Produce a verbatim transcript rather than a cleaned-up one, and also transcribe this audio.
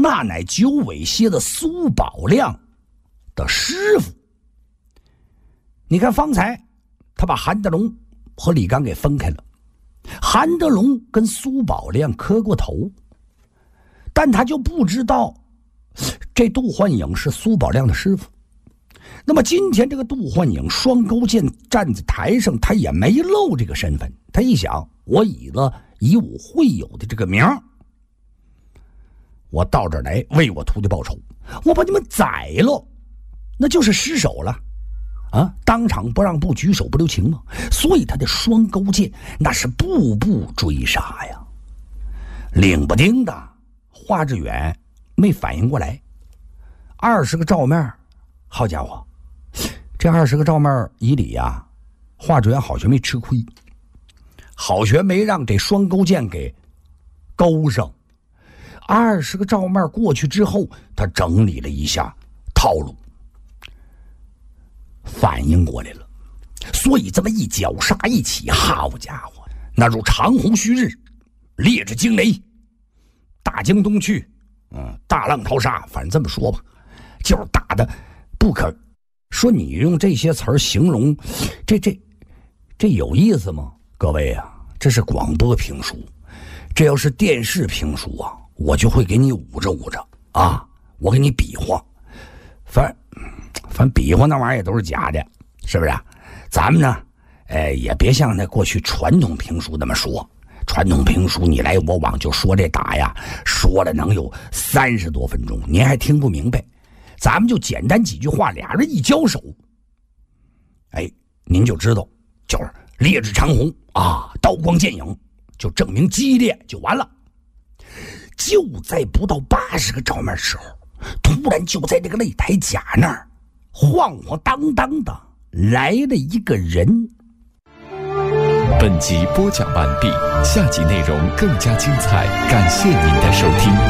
那乃九尾蝎的苏宝亮的师傅。你看方才他把韩德龙和李刚给分开了，韩德龙跟苏宝亮磕过头，但他就不知道这杜焕颖是苏宝亮的师傅。那么今天这个杜焕颖双钩剑站在台上，他也没露这个身份。他一想，我以了以武会友的这个名，我到这儿来为我徒弟报仇，我把你们宰了，那就是失手了啊！当场不让步，举手不留情嘛。所以他的双钩剑那是步步追杀呀。领不丁的华志远没反应过来，二十个照面，好家伙，这二十个照面以里呀，华志远好像没吃亏，好学没让这双钩剑给勾上。二十个照面过去之后，他整理了一下套路，反应过来了。所以这么一绞杀一起，好家伙，那如长虹旭日，烈日惊雷，大江东去，嗯，大浪淘沙，反正这么说吧，就是打的不可说。你用这些词儿形容，这这这有意思吗？各位啊，这是广播评书，这要是电视评书啊，我就会给你捂着捂着啊，我给你比划，反反比划那玩意儿也都是假的，是不是啊？咱们呢，呃，也别像那过去传统评书那么说。传统评书你来我往就说这打呀，说了能有三十多分钟，您还听不明白。咱们就简单几句话，俩人一交手，哎，您就知道，就是烈日长虹啊，刀光剑影，就证明激烈就完了。就在不到八十个照面时候，突然就在这个擂台甲那儿，晃晃荡荡的来了一个人。 本集播讲完毕，下集内容更加精彩，感谢您的收听。